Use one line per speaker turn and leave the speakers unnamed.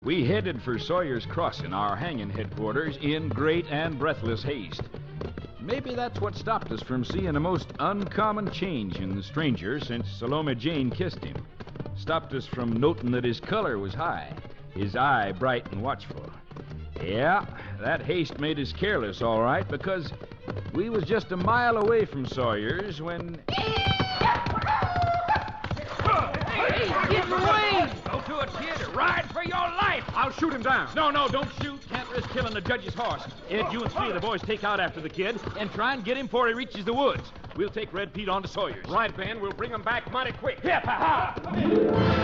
We headed for Sawyer's Crossing, our hanging headquarters, in great and breathless haste. Maybe that's what stopped us from seeing a most uncommon change in the stranger since Salome Jane kissed him. Stopped us from noting that his color was high, his eye bright and watchful. Yeah, that haste made us careless, all right, because we was just a mile away from Sawyer's when...
Hey, get away!
Don't do it, kid. Ride for your life.
I'll shoot him down.
No, don't shoot. Can't risk killing the judge's horse. Ed, you and three of the boys take out after the kid and try and get him before he reaches the woods. We'll take Red Pete on to Sawyer's.
Right, Ben. We'll bring him back mighty quick.
Hip, ha, ha!